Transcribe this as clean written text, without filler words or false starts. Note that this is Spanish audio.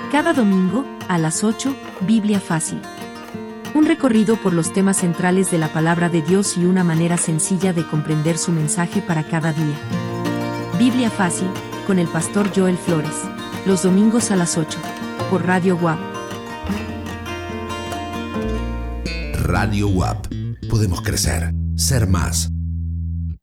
Cada domingo, a las 8, Biblia Fácil. Un recorrido por los temas centrales de la palabra de Dios y una manera sencilla de comprender su mensaje para cada día. Biblia Fácil, con el pastor Joel Flores. Los domingos a las 8, por Radio WAP. Radio WAP. Podemos crecer, ser más.